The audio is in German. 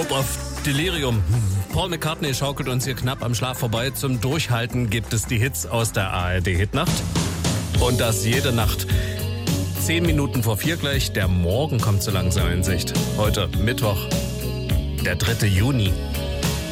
Lob auf Delirium. Paul McCartney schaukelt uns hier knapp am Schlaf vorbei. Zum Durchhalten gibt es die Hits aus der ARD-Hitnacht. Und das jede Nacht. 10 Minuten vor 4 gleich. Der Morgen kommt so langsam in Sicht. Heute Mittwoch, der 3. Juni.